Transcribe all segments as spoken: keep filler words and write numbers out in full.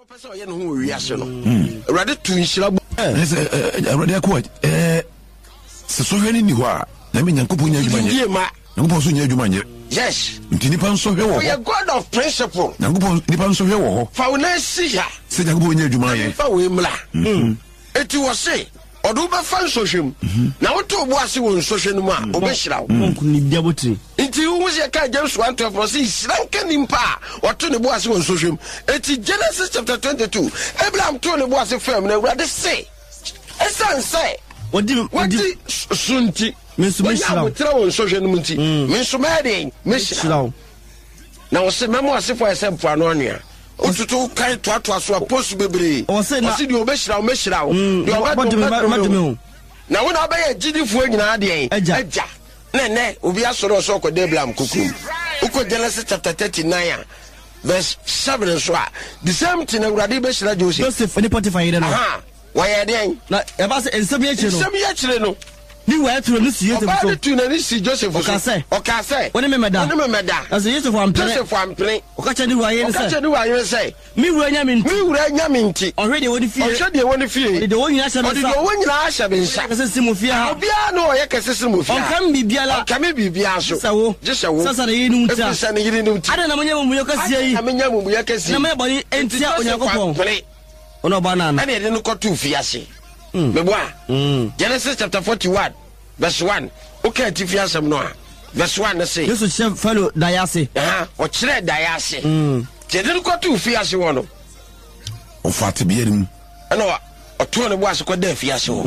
Professor yen hu wiase no awrade tu nhira bo eh awrade akwa eh se so hwani ni ho a na me nyankopon nya adwuma nye nyankopon so nya adwuma nye yes nti nipa nso hwe wo ho God of principle nyankopon nipa nso hwe wo ho fa wona si ya se nyankopon nya adwuma ye fa we mla eti wo se odu ba fa nso hwem na woto bo ase wo nso hwe no mu a obehira wo ni bia botri nti wo se ka James one twelve no se siranka nimpa woto ne bo ase wo nso hwem eti Genesis chapter twenty-two Abraham to ne bo ase fam na awrade se esan say odi odi sunti menso meshira wo tra wo nso hwe no munti menso meden meshira na wo se memo ase fo ese mpo ano anua otutu kai to ato aso aposu bebre o se na o se di obeshira o meshira o di obadum na wo na abaye gidifu nyina de eja ne ne obi asoro so ko Abraham kukum uko Genesis chapter thirty-nine verse seven so a the same thing awrade beshira Joseph Joseph ni Potiphar ire no aha wa ye den na e ba se ensem ye chire no ensem ye chire no ni wa tro no si Joseph so ba tu na ni si Joseph so okase okase woni me meda woni me meda as Joseph am pere Joseph am pere okache ni wa ye se okache ni wa ye se mi wura nya mi mi wura nya mi nti ohwe de woni fie ohwe de woni fie de woni nya sha de woni nya sha be nsa kase simu fie ha obia no ye kase simu fie on kam bibia la kam bibia so sawo jesawo sasa de yinu nta sasa de yinu nta ada na monye mu yo kase yi na monye mu yo kase na me boni entia onyankopon ono ba na na na de no kotu fie ase mebo a Genesis chapter forty-one verse one okay ti fie asem no a verse one say Jesus chef fellow dayase aha o kire dayase mm de no kotu fie ase wo no o fati bierim ana o to ne bo ase ko da fie ase wo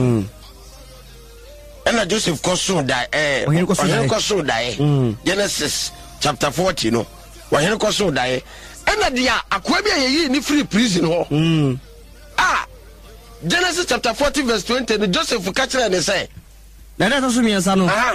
ana Joseph koso da eh o hen koso da eh Genesis chapter forty no o hen koso da eh ana dia akwa bia ye ni free prison ho mm ah Genesis chapter forty verse twenty Joseph catch and say na na so mi ansa no